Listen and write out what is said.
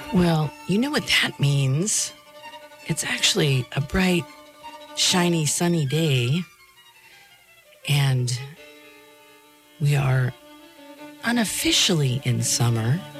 Well, you know what that means. It's actually a bright, shiny, sunny day, and we are unofficially in summer.